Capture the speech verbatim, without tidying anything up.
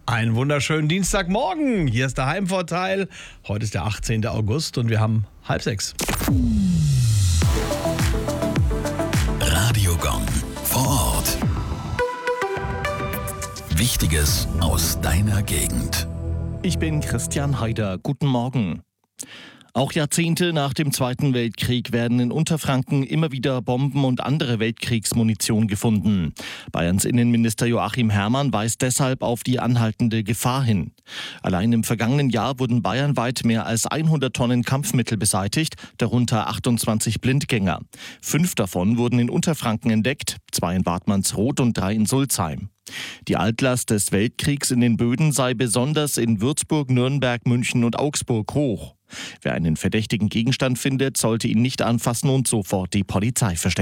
Einen wunderschönen Dienstagmorgen. Hier ist der Heimvorteil. Heute ist der achtzehnten August und wir haben halb sechs. Radiogong vor Ort. Wichtiges aus deiner Gegend. Ich bin Christian Haider. Guten Morgen. Auch Jahrzehnte nach dem Zweiten Weltkrieg werden in Unterfranken immer wieder Bomben und andere Weltkriegsmunition gefunden. Bayerns Innenminister Joachim Herrmann weist deshalb auf die anhaltende Gefahr hin. Allein im vergangenen Jahr wurden bayernweit mehr als hundert Tonnen Kampfmittel beseitigt, darunter achtundzwanzig Blindgänger. Fünf davon wurden in Unterfranken entdeckt, zwei in Waidmannsroth und drei in Sulzheim. Die Altlast des Weltkriegs in den Böden sei besonders in Würzburg, Nürnberg, München und Augsburg hoch. Wer einen verdächtigen Gegenstand findet, sollte ihn nicht anfassen und sofort die Polizei verständigen.